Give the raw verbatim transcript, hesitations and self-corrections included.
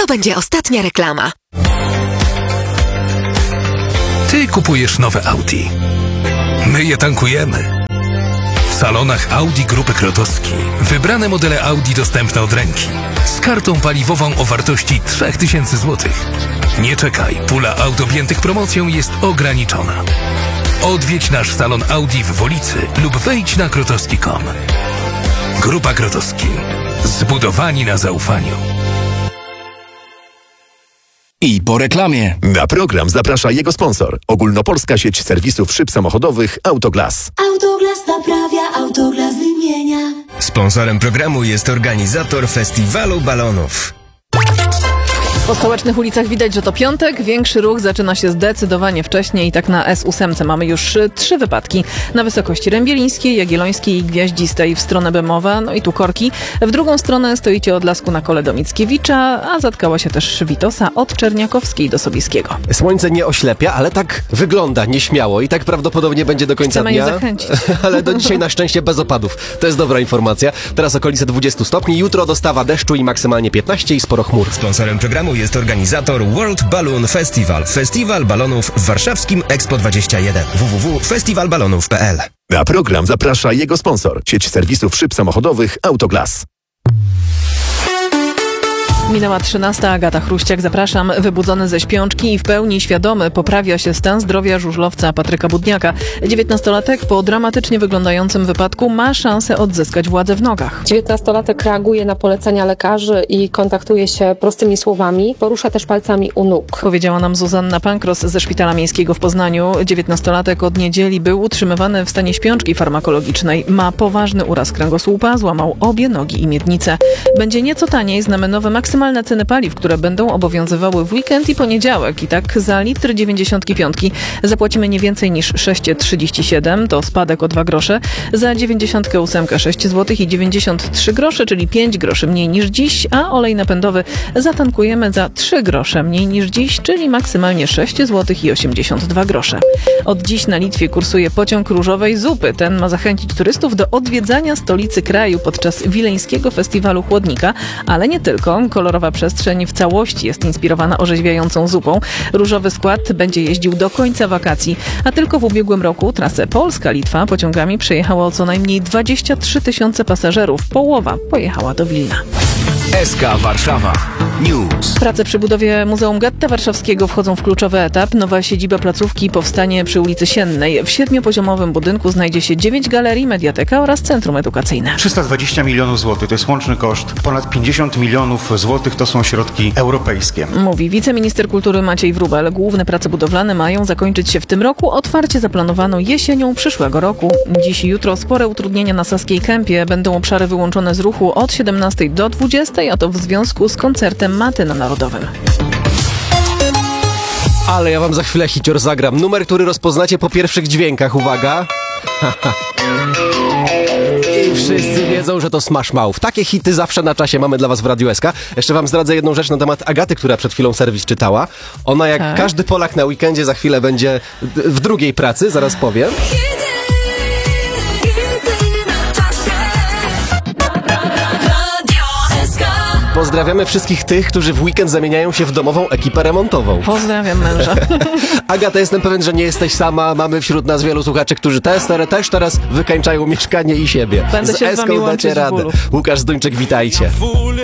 To będzie ostatnia reklama. Ty kupujesz nowe Audi. My je tankujemy. W salonach Audi Grupy Krotowski wybrane modele Audi dostępne od ręki. Z kartą paliwową o wartości trzy tysiące złotych. Nie czekaj, pula aut objętych promocją jest ograniczona. Odwiedź nasz salon Audi w Wolicy lub wejdź na krotowski kropka com. Grupa Krotowski. Zbudowani na zaufaniu. I po reklamie. Na program zaprasza jego sponsor. Ogólnopolska sieć serwisów szyb samochodowych Autoglas. Autoglas naprawia, Autoglas wymienia. Sponsorem programu jest organizator Festiwalu Balonów. Po stołecznych ulicach widać, że to piątek. Większy ruch zaczyna się zdecydowanie wcześniej. Tak na S osiem mamy już trzy wypadki. Na wysokości Rębielińskiej, Jagiellońskiej i Gwiaździstej w stronę Bemowa, no i tu korki. W drugą stronę stoicie od Lasku na kole do Mickiewicza, a zatkała się też Witosa od Czerniakowskiej do Sobieskiego. Słońce nie oślepia, ale tak wygląda nieśmiało i tak prawdopodobnie będzie do końca Chcemy dnia. je zachęcić. Ale do dzisiaj na szczęście bez opadów. To jest dobra informacja. Teraz okolice dwadzieścia stopni, jutro dostawa deszczu i maksymalnie piętnaście i sporo chmur. Sponsorem programu jest organizator World Balloon Festival. Festiwal balonów w warszawskim Expo dwadzieścia jeden. w w w kropka festiwal balonów kropka p l. Na program zaprasza jego sponsor. Sieć serwisów szyb samochodowych Autoglas. Minęła trzynasta, Agata Chruściak, zapraszam. Wybudzony ze śpiączki i w pełni świadomy poprawia się stan zdrowia żużlowca Patryka Budniaka. dziewiętnastolatek po dramatycznie wyglądającym wypadku ma szansę odzyskać władzę w nogach. dziewiętnastolatek reaguje na polecenia lekarzy i kontaktuje się prostymi słowami. Porusza też palcami u nóg. Powiedziała nam Zuzanna Pankros ze Szpitala Miejskiego w Poznaniu. dziewiętnastolatek od niedzieli był utrzymywany w stanie śpiączki farmakologicznej. Ma poważny uraz kręgosłupa, złamał obie nogi i miednicę. Będzie nieco taniej, znamy nowe maksymalne ceny paliw, które będą obowiązywały w weekend i poniedziałek. I tak za litr dziewięćdziesiątki piątki zapłacimy nie więcej niż sześć trzydzieści siedem, to spadek o dwa grosze. Za dziewięćdziesiątkę osiem sześć złotych i dziewięćdziesiąt trzy grosze, czyli pięć groszy mniej niż dziś, a olej napędowy zatankujemy za trzy grosze mniej niż dziś, czyli maksymalnie sześć złotych i osiemdziesiąt dwa grosze. Od dziś na Litwie kursuje pociąg różowej zupy. Ten ma zachęcić turystów do odwiedzania stolicy kraju podczas wileńskiego festiwalu chłodnika, ale nie tylko. Kolorowa przestrzeń w całości jest inspirowana orzeźwiającą zupą. Różowy skład będzie jeździł do końca wakacji, a tylko w ubiegłym roku trasę Polska-Litwa pociągami przejechało co najmniej dwadzieścia trzy tysiące pasażerów. Połowa pojechała do Wilna. S K Warszawa News. Prace przy budowie Muzeum Getta Warszawskiego wchodzą w kluczowy etap. Nowa siedziba placówki powstanie przy ulicy Siennej. W siedmiopoziomowym budynku znajdzie się dziewięć galerii, mediateka oraz centrum edukacyjne. trzysta dwadzieścia milionów złotych to jest łączny koszt. Ponad pięćdziesiąt milionów złotych to są środki europejskie. Mówi wiceminister kultury Maciej Wróbel. Główne prace budowlane mają zakończyć się w tym roku. Otwarcie zaplanowano jesienią przyszłego roku. Dziś i jutro spore utrudnienia na Saskiej Kępie. Będą obszary wyłączone z ruchu od siedemnastej do dwudziestej, a to w związku z koncertem Maty na Narodowym. Ale ja wam za chwilę hicior zagram. Numer, który rozpoznacie po pierwszych dźwiękach. Uwaga. I wszyscy wiedzą, że to Smash Mouth. Takie hity zawsze na czasie mamy dla was w Radiu S K. Jeszcze wam zdradzę jedną rzecz na temat Agaty, która przed chwilą serwis czytała. Ona jak tak. każdy Polak na weekendzie za chwilę będzie w drugiej pracy, zaraz powiem. Pozdrawiamy wszystkich tych, którzy w weekend zamieniają się w domową ekipę remontową. Pozdrawiam męża. Agata, jestem pewien, że nie jesteś sama. Mamy wśród nas wielu słuchaczy, którzy też, też teraz wykańczają mieszkanie i siebie. Będę z się z wami łączyć w bólu. Łukasz Zduńczyk, witajcie.